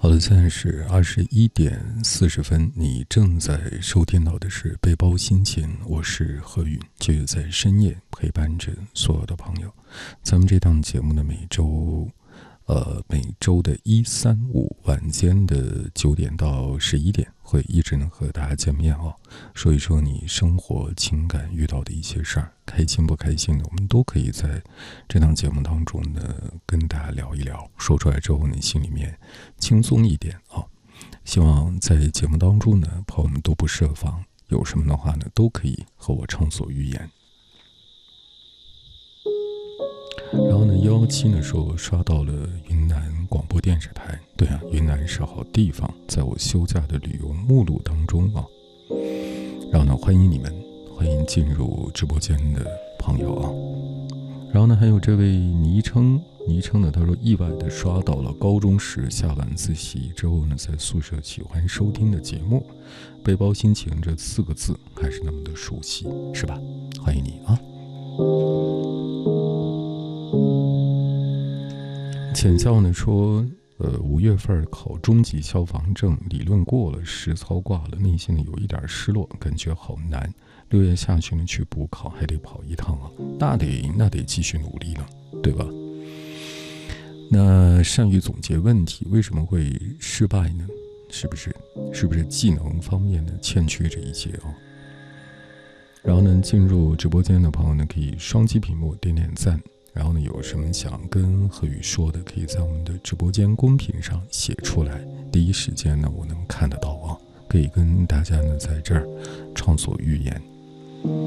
好的，现在是21点40分，你正在收听到的是背包心情，我是何宇，就在深夜陪伴着所有的朋友。咱们这档节目呢，每周的1、3、5晚间的9点到11点，会一直能和大家见面哦，说一说你生活情感遇到的一些事儿，开心不开心的，我们都可以在这档节目当中呢跟大家聊一聊，说出来之后你心里面轻松一点啊。希望在节目当中呢，朋友们都不设防，有什么的话呢，都可以和我畅所欲言。然后呢，117呢说我刷到了云南广播电视台，对啊，云南是好地方，在我休假的旅游目录当中啊。然后呢，欢迎你们，欢迎进入直播间的朋友啊。然后呢，还有这位昵称呢，他说意外的刷到了高中时下晚自习之后呢，在宿舍喜欢收听的节目，背包心情这4个字还是那么的熟悉，是吧？欢迎你啊。浅笑呢说5月份考中级消防证，理论过了，实操挂了，内心呢有一点失落，感觉好难。6月下去呢去补考，还得跑一趟啊，那得继续努力了，对吧？那善于总结问题，为什么会失败呢？是不是技能方面呢欠缺着一些啊？然后呢，进入直播间的朋友呢，可以双击屏幕点点赞。然后呢，有什么想跟何宇说的，可以在我们的直播间公屏上写出来，第一时间呢我能看得到啊，可以跟大家呢在这儿畅所欲言。